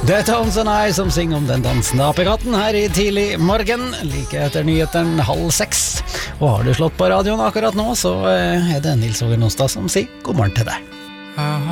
Det er Tones and I som synger om den dansende apekatten her i tidlig morgen, like etter nyheten 5:30. Og har du slått på radioen akkurat nå, så er det Nils Åge Nostad som sier god morgen til deg.